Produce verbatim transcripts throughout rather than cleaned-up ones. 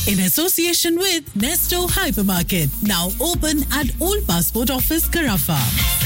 in association with Nesto Hypermarket, now open at Old Passport Office, Carafa.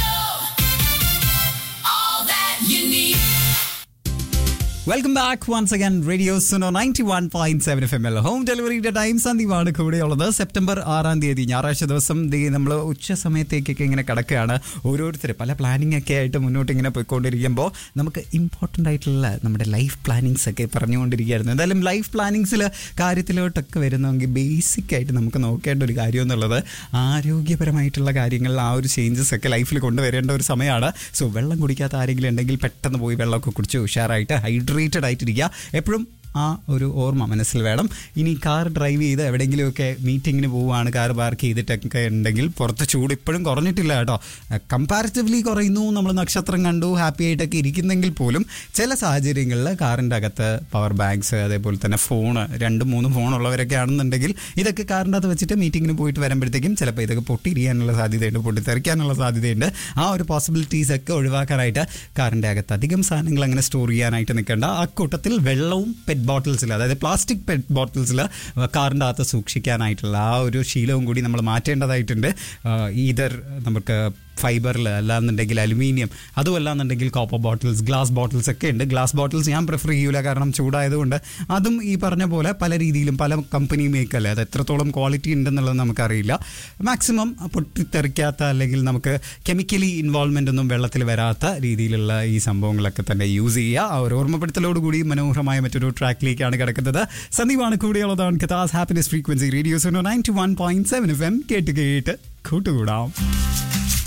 Welcome back once again radio Suno ninety one point seven F M L home ഡെലിവറിയുടെ time സന്ദീപാണ് കൂടെയുള്ളത്. September ആറാം തീയതി ഞായറാഴ്ച ദിവസം നമ്മൾ ഉച്ച സമയത്തേക്കൊക്കെ ഇങ്ങനെ കിടക്കുകയാണ്. ഓരോരുത്തർ പല പ്ലാനിങ് ഒക്കെ ആയിട്ട് മുന്നോട്ട് ഇങ്ങനെ പോയിക്കൊണ്ടിരിക്കുമ്പോൾ നമുക്ക് ഇമ്പോർട്ടൻ്റ് ആയിട്ടുള്ള നമ്മുടെ ലൈഫ് പ്ലാനിങ്സ് ഒക്കെ പറഞ്ഞുകൊണ്ടിരിക്കുകയായിരുന്നു. എന്തായാലും ലൈഫ് പ്ലാനിങ്സിൽ കാര്യത്തിലോട്ടൊക്കെ വരുന്നെങ്കിൽ ബേസിക് ആയിട്ട് നമുക്ക് നോക്കേണ്ട ഒരു കാര്യം എന്നുള്ളത് ആരോഗ്യപരമായിട്ടുള്ള കാര്യങ്ങളിൽ ആ ഒരു ചേഞ്ചസ് ഒക്കെ ലൈഫിൽ കൊണ്ടുവരേണ്ട ഒരു സമയമാണ്. സോ വെള്ളം കുടിക്കാത്ത ആരെങ്കിലും ഉണ്ടെങ്കിൽ പെട്ടെന്ന് പോയി വെള്ളമൊക്കെ കുടിച്ച് ഉഷാറായിട്ട് ഹൈഡ്രേറ്റ് റേറ്റഡ് ആയിട്ടിരിക്കുക. എപ്പോഴും ആ ഒരു ഓർമ്മ മനസ്സിൽ വേണം. ഇനി കാർ ഡ്രൈവ് ചെയ്ത് എവിടെയെങ്കിലുമൊക്കെ മീറ്റിങ്ങിന് പോവുകയാണ്, കാർ പാർക്ക് ചെയ്തിട്ടൊക്കെ ഉണ്ടെങ്കിൽ പുറത്ത് ചൂട് ഇപ്പോഴും കുറഞ്ഞിട്ടില്ല കേട്ടോ. കമ്പാരിറ്റീവ്ലി കുറയുന്നു. നമ്മൾ നക്ഷത്രം കണ്ടു ഹാപ്പി ആയിട്ടൊക്കെ ഇരിക്കുന്നെങ്കിൽ പോലും ചില സാഹചര്യങ്ങളിൽ കാറിൻ്റെ അകത്ത് പവർ ബാങ്ക്സ്, അതേപോലെ തന്നെ ഫോണ്, രണ്ടും മൂന്നും ഫോണുള്ളവരൊക്കെ ആണെന്നുണ്ടെങ്കിൽ ഇതൊക്കെ കാറിൻ്റെ അകത്ത് വെച്ചിട്ട് മീറ്റിങ്ങിന് പോയിട്ട് വരുമ്പോഴത്തേക്കും ചിലപ്പോൾ ഇതൊക്കെ പൊട്ടിയിരിക്കാനുള്ള സാധ്യതയുണ്ട്, പൊട്ടിത്തെറിക്കാനുള്ള സാധ്യതയുണ്ട്. ആ ഒരു പോസിബിലിറ്റീസ് ഒക്കെ ഒഴിവാക്കാനായിട്ട് കാറിൻ്റെ അകത്ത് അധികം സാധനങ്ങൾ അങ്ങനെ സ്റ്റോർ ചെയ്യാനായിട്ട് നിൽക്കേണ്ട. ആ കൂട്ടത്തിൽ വെള്ളവും പെറ്റ് ബോട്ടിൽസിൽ, അതായത് പ്ലാസ്റ്റിക് പെറ്റ് ബോട്ടിൽസിൽ കാറിൻ്റെ അകത്ത് സൂക്ഷിക്കാനായിട്ടുള്ള ആ ഒരു ശീലവും കൂടി നമ്മൾ മാറ്റേണ്ടതായിട്ടുണ്ട്. ഈതർ നമുക്ക് ഫൈബറിൽ അല്ലാന്നുണ്ടെങ്കിൽ അലുമിനിയം, അതും അല്ലാന്നുണ്ടെങ്കിൽ കോപ്പർ ബോട്ടിൽസ്, ഗ്ലാസ് ബോട്ടിൽസ് ഒക്കെ ഉണ്ട്. ഗ്ലാസ് ബോട്ടിൽസ് ഞാൻ പ്രിഫർ ചെയ്യൂല, കാരണം ചൂടായതുകൊണ്ട്. അതും ഈ പറഞ്ഞ പോലെ പല രീതിയിലും പല കമ്പനി മേക്കല്ലേ, അത് എത്രത്തോളം ക്വാളിറ്റി ഉണ്ടെന്നുള്ളത് നമുക്കറിയില്ല. മാക്സിമം പൊട്ടിത്തെറിക്കാത്ത അല്ലെങ്കിൽ നമുക്ക് കെമിക്കലി ഇൻവോൾവ്മെൻ്റ് ഒന്നും വെള്ളത്തിൽ വരാത്ത രീതിയിലുള്ള ഈ സംഭവങ്ങളൊക്കെ തന്നെ യൂസ് ചെയ്യുക. ആ ഒരു ഓർമ്മപ്പെടുത്തലോടുകൂടി മനോഹരമായ മറ്റൊരു ട്രാക്കിലേക്കാണ് കിടക്കുന്നത്. സന്ദീപാണ് കൂടെയുള്ളതാണ് കഥാസ് happiness frequency radio Suno ninety one point seven F M. കേട്ട് കേട്ട് കൂട്ടുകൂടാം.